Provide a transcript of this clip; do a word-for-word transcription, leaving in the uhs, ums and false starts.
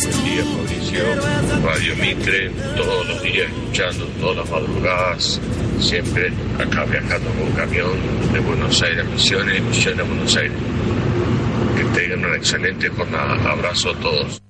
Buen día, Mauricio. Radio Mitre, todos los días escuchando, todas las madrugadas, siempre acá viajando con un camión de Buenos Aires a Misiones, Misiones a Buenos Aires. Que tengan una excelente jornada. Abrazo a todos.